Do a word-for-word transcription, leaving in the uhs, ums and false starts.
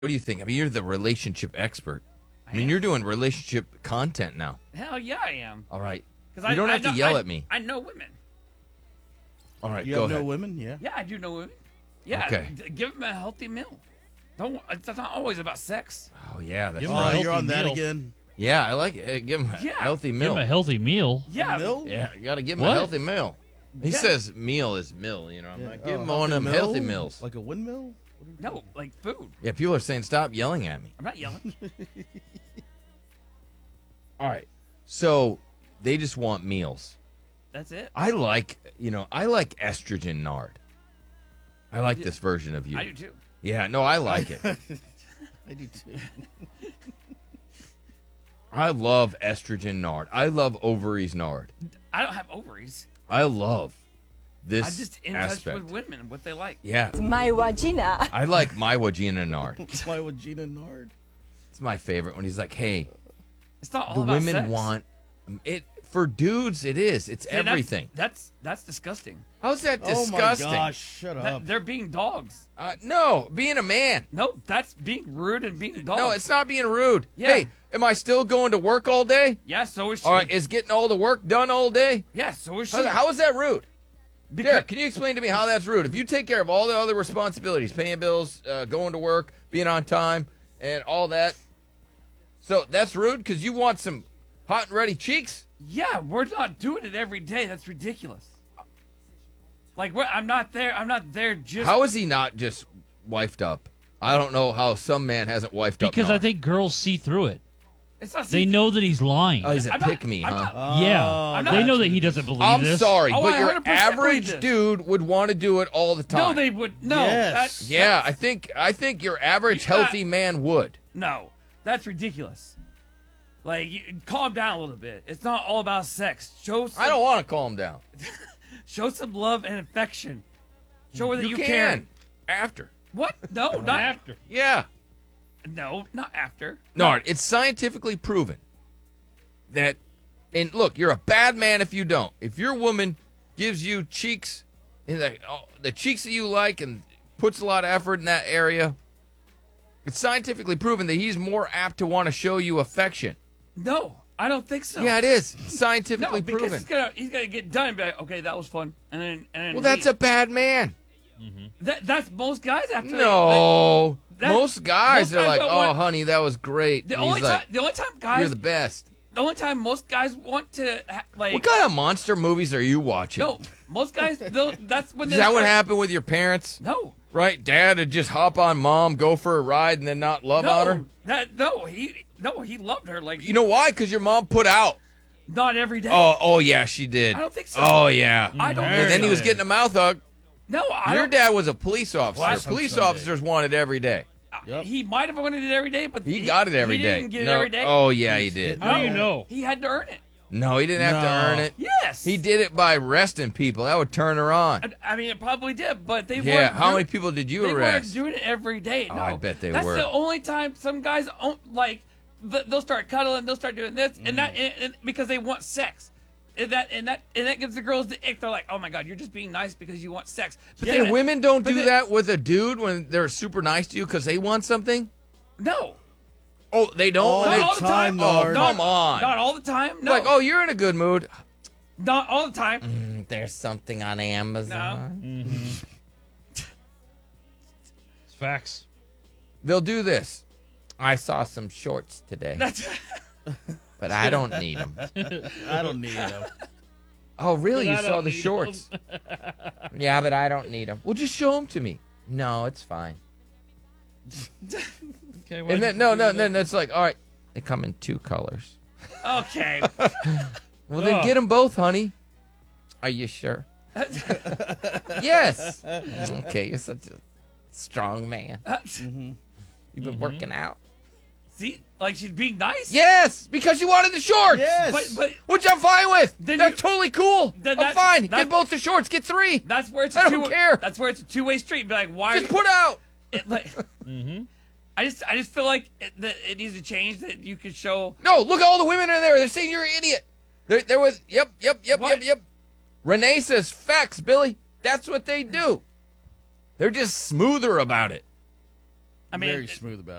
What do you think? I mean, you're the relationship expert. I mean, you're doing relationship content now. Hell yeah, I am. All right. You I, don't I have know, to yell I, at me. I know women. All right, You go have ahead. no women? Yeah. Yeah, I do know women. Yeah, Okay. d- give them a healthy meal. Don't. It's not always about sex. Oh, yeah, that's Give 'em a Oh, right. healthy you're on that meal. again. Yeah, I like it. Hey, give him a Yeah. healthy Give meal. him a healthy meal. Yeah. Mill? Yeah, you got to give him a What? healthy meal. He Yeah. says meal is mill, you know. I'm Yeah. like, give Oh, him one of them healthy healthy mill? meals. Like a windmill? No, like food. Yeah, people are saying stop yelling at me. I'm not yelling. All right. So they just want meals. That's it. I like, you know, I like estrogen nard. I like do- this version of you. I do too. Yeah, no, I like it. I do too. I love estrogen nard. I love ovaries nard. I don't have ovaries. I love this I'm just in aspect. touch with women, what they like. Yeah, My vagina. I like my Wagina nard. Why would Gina Nard? It's my favorite when he's like, "Hey, It's not all the about women sex. want it for dudes. It is. It's Yeah, that's- everything. That's that's disgusting. How's that Oh disgusting? my gosh, shut That- up. they're being dogs. Uh, no, being a man. No, that's being rude and being dogs. No, it's not being rude. Yeah. Hey, am I still going to work all day? Yeah, so is she. All right, is getting all the work done all day? Yeah, so is she. How, how is that rude? Because- Derek, can you explain to me how that's rude? If you take care of all the other responsibilities, paying bills, uh, going to work, being on time, and all that, so that's rude because you want some hot and ready cheeks? Yeah, we're not doing it every day. That's ridiculous. Like, we're, I'm not there. I'm not there just. How is he not just wifed up? I don't know how some man hasn't wifed up. Because I Nard. think girls see through it. It's not. They know that he's lying. Oh, he's a I'm not- pick me, I'm huh? not- yeah, Oh, not- they know that he doesn't believe I'm this. sorry, Oh, but I your one hundred percent believe average this. dude would want to do it all the time. No, they would. No. Yes. That's, Yeah, I think I think your average You got- healthy man would. No, that's ridiculous. Like, you, calm down a little bit. It's not all about sex. Show some, I don't want to calm down. show some love and affection. Show her that you, you care. can after. What? No, not after. Yeah. No, not after. Nard, it's scientifically proven that, and look, you're a bad man if you don't. If your woman gives you cheeks, in the, oh, the cheeks that you like, and puts a lot of effort in that area, it's scientifically proven that he's more apt to want to show you affection. No, I don't think so. Yeah, it is. It's scientifically No, because proven. he's gonna he's gonna get done and be like, okay, that was fun, and then and then Well, that's leave. a bad man. that, that's most guys after. No. that- Most guys most are guys like, don't oh, want- honey, that was great. The And only he's time like, the only time you're guys the best. the only time most guys want to ha- like What kind of monster movies are you watching? no most guys they'll- that's when Is they that what start- happened with your parents? No. Right? Dad would just hop on mom, go for a ride, and then not love on her? No, that no, he no, he loved her like You know why? Because your mom put out. not every day. Oh, oh yeah, she did. I don't think so. Oh, yeah. I don't. And think then he so. was getting a mouth hug. No, I Your don't. dad was a police officer. Well, Police Sunday. officers want it every day. Yep. He might have wanted it every day, but He got it every he day. Didn't get No- it every day. Oh, yeah, he did. How do you know? He had to earn it. No, he didn't have to No. earn it. Yes. He did it by arresting people. That would turn her on. I, I mean, it probably did, but they Yeah, weren't. how do- many people did you They weren't arrest? doing it every day. Oh, No, I bet they That's were. the only time some guys own, like th- they'll start cuddling, they'll start doing this, and that and, and- because they want sex. And that and that and that gives the girls the ick. They're like, "Oh my god, you're just being nice because you want sex." But Yeah, then, women don't but do then- that with a dude when they're super nice to you because they want something? No, Oh, they don't? All They- not all the time. time, Nard. Oh, come on. Not all the time. No, Like, oh, you're in a good mood. not all the time. Mm, there's something on Amazon. It's facts. They'll do this. I saw some shorts today, That's but I don't need them. I don't need them. Oh, really? But You I saw don't the need 'em. shorts? Yeah, but I don't need them. Well, just show them to me. No, it's fine. Okay, And then, no, no, then it's like, all right, they come in two colors. okay. Well, then Ugh. get them both, honey. Are you sure? Yes. Okay, you're such a strong man. You've been working out. See, like she's being nice. Yes, because you wanted the shorts. Yes. but but Which I'm fine with. Then That's you- totally cool. Then I'm that's- fine. that's- Get both the shorts. Get three. that's where it's I a don't two, care. That's where it's a two way street. Be like, why? Just are you, put out. it, like, I just I just feel like it, that it needs to change. That you could show. No, look at all the women in there. They're saying you're an idiot. There, there was, yep, yep, yep, What? yep, yep. Renee says facts, Billy. That's what they do. They're just smoother about it. I mean, very it- smooth about